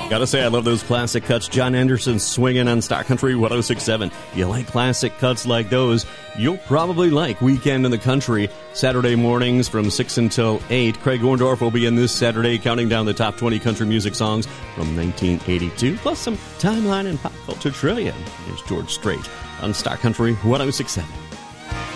Gotta say, I love those classic cuts. John Anderson swinging on Star Country 106.7. You like classic cuts like those, you'll probably like Weekend in the Country. Saturday mornings from 6 until 8. Craig Orndorff will be in this Saturday counting down the top 20 country music songs from 1982, plus some timeline and pop culture trivia. Here's George Strait on Star Country 106.7.